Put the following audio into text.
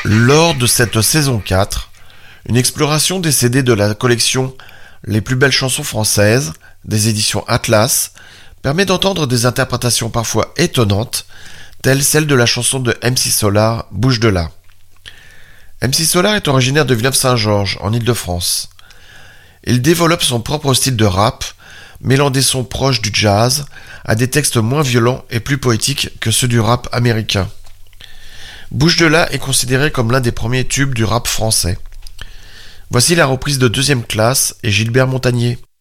Lors de cette saison 4, une exploration des CD de la collection Les plus belles chansons françaises des éditions Atlas permet d'entendre des interprétations parfois étonnantes, telles celle de la chanson de MC Solar, Bouge de là. MC Solar est originaire de Villeneuve-Saint-Georges, en Île-de-France. Il développe son propre style de rap, mêlant des sons proches du jazz à des textes moins violents et plus poétiques que ceux du rap américain. Bouge de là est considéré comme l'un des premiers tubes du rap français. Voici la reprise de Deuxième classe et Gilbert Montagnier.